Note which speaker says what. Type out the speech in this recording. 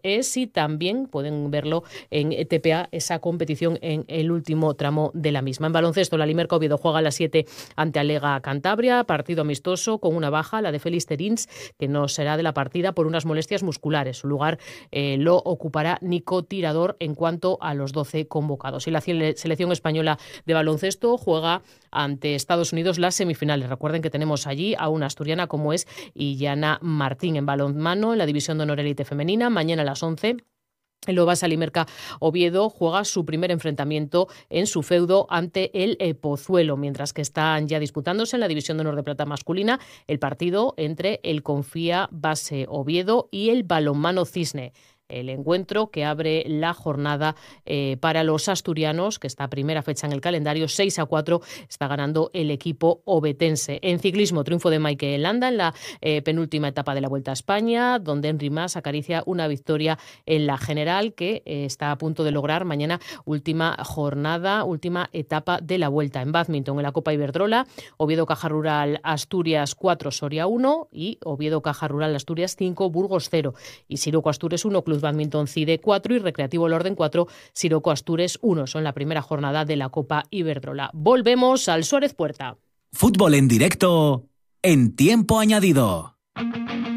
Speaker 1: es y también pueden verlo en TPA, esa competición en el último tramo de la misma. En baloncesto, la Limerca Oviedo juega a las 7 ante Alega Cantabria, partido amistoso con una baja, la de Félix Terins, que no será de la partida por unas molestias musculares. Su lugar lo ocupará Nico Tirador en cuanto a los 12 convocados. Y la selección española de baloncesto juega ante Estados Unidos las semifinales. Recuerden que tenemos allí a una asturiana como es Illana Martín. En balonmano, en la división de honor élite femenina, mañana a las 11. El Lobasa Limerca Oviedo juega su primer enfrentamiento en su feudo ante el Pozuelo, mientras que están ya disputándose en la división de honor de plata masculina el partido entre el Confía Base Oviedo y el Balonmano Cisne. El encuentro que abre la jornada para los asturianos, que está a primera fecha en el calendario, 6-4, está ganando el equipo obetense. En ciclismo, triunfo de Mikel Landa en la penúltima etapa de la Vuelta a España, donde Henry Mas acaricia una victoria en la general que está a punto de lograr mañana última jornada, última etapa de la Vuelta. En bádminton, en la Copa Iberdrola, Oviedo Caja Rural Asturias 4, Soria 1 y Oviedo Caja Rural Asturias 5, Burgos 0. Y Siroco Astures 1, Club Badminton CIDE 4 y Recreativo El Orden 4, Siroco Astures 1. Son la primera jornada de la Copa Iberdrola. Volvemos al Suárez Puerta.
Speaker 2: Fútbol en directo en tiempo añadido.